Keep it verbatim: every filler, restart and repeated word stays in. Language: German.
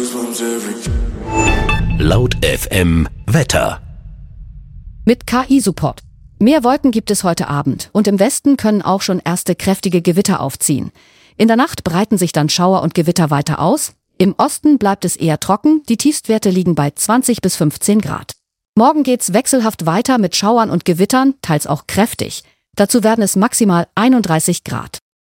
Laut F M Wetter. Mit K I-Support. Mehr Wolken gibt es heute Abend und im Westen können auch schon erste kräftige Gewitter aufziehen. In der Nacht breiten sich dann Schauer und Gewitter weiter aus. Im Osten bleibt es eher trocken, die Tiefstwerte liegen bei zwanzig bis fünfzehn Grad. Morgen geht's wechselhaft weiter mit Schauern und Gewittern, teils auch kräftig. Dazu werden es maximal einunddreißig Grad.